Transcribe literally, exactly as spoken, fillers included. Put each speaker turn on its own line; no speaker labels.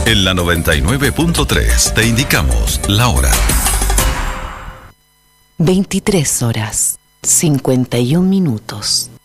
En la noventa y nueve punto tres te indicamos la hora.
veintitrés horas, cincuenta y un minutos.